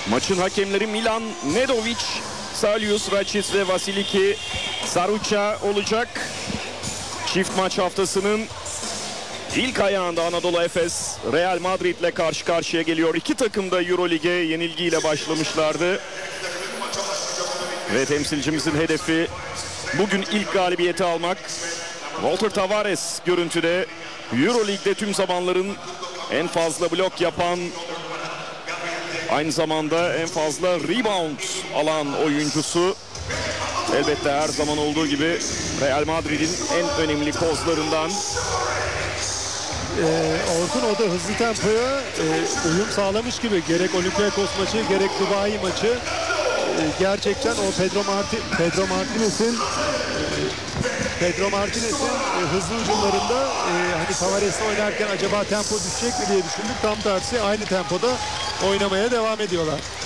Maçın hakemleri Milan Nedovic, Salius Racis ve Vasiliki Saruca olacak. Çift maç haftasının ilk ayağında Anadolu Efes Real Madrid ile karşı karşıya geliyor. İki takım da Eurolig'e yenilgiyle başlamışlardı. Ve temsilcimizin hedefi bugün ilk galibiyeti almak. Walter Tavares görüntüde, Euroleague'de tüm zamanların en fazla blok yapan, aynı zamanda en fazla rebound alan oyuncusu. Elbette her zaman olduğu gibi Real Madrid'in en önemli kozlarından. Orkun, o da hızlı tempoya uyum sağlamış gibi. Gerek Olympiakos maçı, gerek Dubai maçı. Gerçekten o Pedro Martinez'in hızlı hücumlarında hani Tavares'le oynarken acaba tempo düşecek mi diye düşündük. Tam tersi, aynı tempoda oynamaya devam ediyorlar.